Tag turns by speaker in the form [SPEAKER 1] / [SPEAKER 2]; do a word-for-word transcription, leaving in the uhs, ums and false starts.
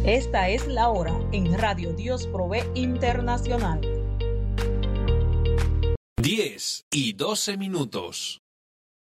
[SPEAKER 1] Esta es la hora en Radio Dios Provee Internacional.
[SPEAKER 2] diez y doce minutos.